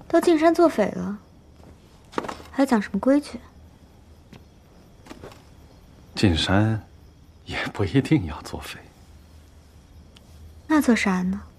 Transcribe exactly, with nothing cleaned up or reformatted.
都进山做匪了，还讲什么规矩？ 进山也不一定要做匪。 那做啥呢？